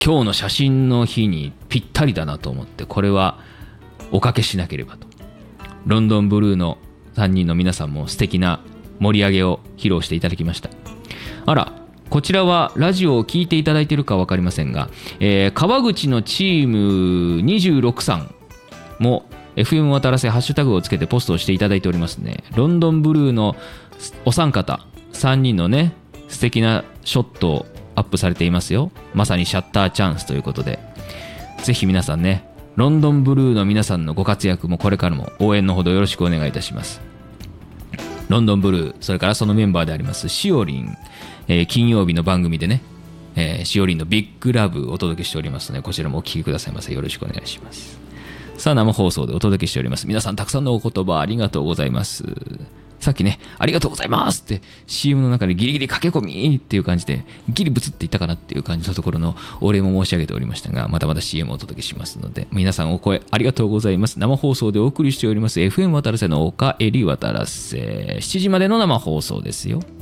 今日の写真の日にぴったりだなと思って、これはおかけしなければと。ロンドンブルーの3人の皆さんも素敵な盛り上げを披露していただきました。あら、こちらはラジオを聞いていただいているか分かりませんが、川口のチーム26さんも FM 渡らせハッシュタグをつけてポストをしていただいておりますね。ロンドンブルーのお三方3人のね、素敵なショットをアップされていますよ。まさにシャッターチャンスということで、ぜひ皆さんね、ロンドンブルーの皆さんのご活躍もこれからも応援のほどよろしくお願いいたします。ロンドンブルー、それからそのメンバーでありますしおりん、金曜日の番組でね、しおりんのビッグラブお届けしておりますので、こちらもお聞きくださいませ。よろしくお願いします。さあ、生放送でお届けしております。皆さんたくさんのお言葉ありがとうございます。さっきね、ありがとうございますって CM の中でギリギリ駆け込みっていう感じでギリブツって言ったかなっていう感じのところのお礼も申し上げておりましたが、またまた CM をお届けしますので、皆さんお声ありがとうございます。生放送でお送りしております FM 渡らせのおかえり渡らせ、7時までの生放送ですよ。